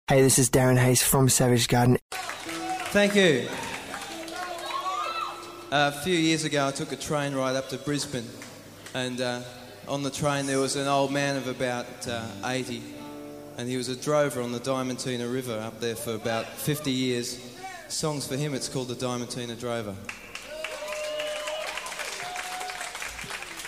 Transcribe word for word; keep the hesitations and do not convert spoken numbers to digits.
Hey, this is Darren Hayes from Savage Garden. Thank you. Uh, a few years ago, I took a train ride up to Brisbane, and uh, on the train there was an old man of about uh, eighty, and he was a drover on the Diamantina River up there for about fifty years. Songs for him, it's called the Diamantina Drover.